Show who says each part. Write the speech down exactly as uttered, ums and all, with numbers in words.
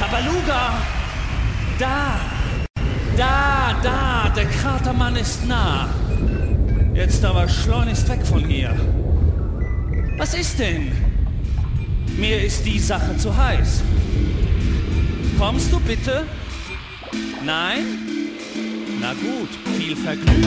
Speaker 1: Baluga! Da! Da, da! Der Kratermann ist nah! Jetzt aber schleunigst weg von hier! Was ist denn? Mir ist die Sache zu heiß. Kommst du bitte? Nein? Na gut, viel Vergnügen.